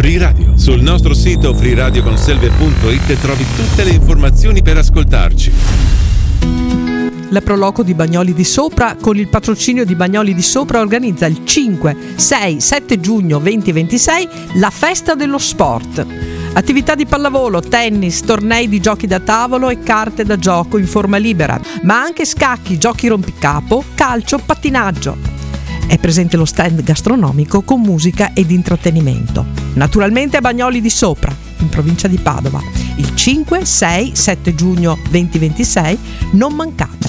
Free Radio. Sul nostro sito freeradioconselve.it trovi tutte le informazioni per ascoltarci. La Proloco di Bagnoli di Sopra, con il patrocinio di Bagnoli di Sopra, organizza il 5, 6, 7 giugno 2026 la Festa dello Sport. Attività di pallavolo, tennis, tornei di giochi da tavolo e carte da gioco in forma libera, ma anche scacchi, giochi rompicapo, calcio, pattinaggio. È presente lo stand gastronomico con musica ed intrattenimento. Naturalmente a Bagnoli di Sopra, in provincia di Padova. Il 5, 6, 7 giugno 2026, non mancate.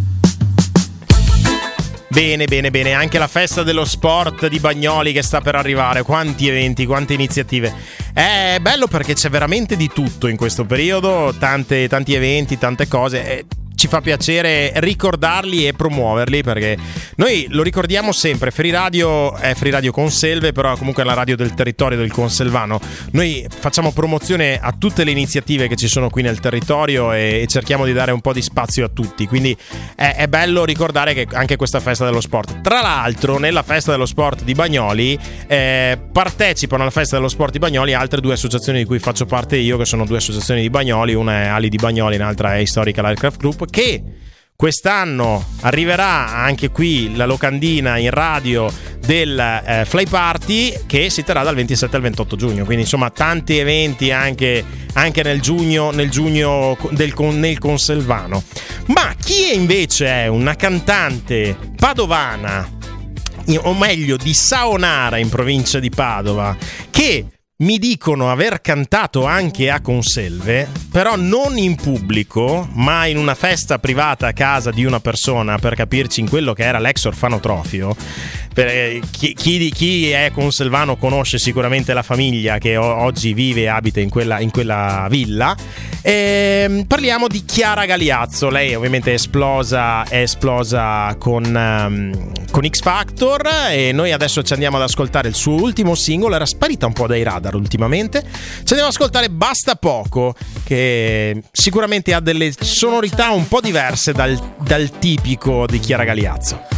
Bene, anche la Festa dello Sport di Bagnoli che sta per arrivare. Quanti eventi, quante iniziative. È bello perché c'è veramente di tutto in questo periodo, tanti eventi, tante cose. Ci fa piacere ricordarli e promuoverli, perché noi lo ricordiamo sempre. Free Radio è Free Radio Conselve, però comunque è la radio del territorio del Conselvano. Noi facciamo promozione a tutte le iniziative che ci sono qui nel territorio e cerchiamo di dare un po' di spazio a tutti, quindi è bello ricordare che anche questa Festa dello Sport. Tra l'altro nella Festa dello Sport di Bagnoli partecipano alla Festa dello Sport di Bagnoli altre due associazioni di cui faccio parte io, che sono due associazioni di Bagnoli, una è Ali di Bagnoli, un'altra è Historical Aircraft Group, che quest'anno arriverà anche qui la locandina in radio del Fly Party, che si terrà dal 27 al 28 giugno, quindi insomma tanti eventi anche nel giugno nel Conselvano. Ma chi invece è una cantante padovana, o meglio di Saonara in provincia di Padova, che mi dicono aver cantato anche a Conselve, però non in pubblico, ma in una festa privata a casa di una persona, per capirci, in quello che era l'ex orfanotrofio. Chi è conselvano conosce sicuramente la famiglia che oggi vive e abita in quella villa. Parliamo di Chiara Galeazzo. Lei ovviamente è esplosa con X Factor, e noi adesso ci andiamo ad ascoltare il suo ultimo singolo. Era sparita un po' dai radar ultimamente. Ci andiamo ad ascoltare Basta Poco, che sicuramente ha delle sonorità un po' diverse dal tipico di Chiara Galeazzo.